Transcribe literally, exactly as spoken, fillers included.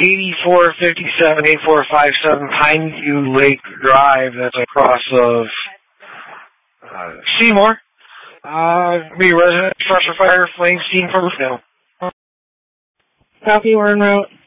eighty-four fifty-seven, eighty-four fifty-seven Pineview Lake Drive. That's across of uh, Seymour. Uh, be resident structure fire, flame steam from the snow. Copy, we're en route.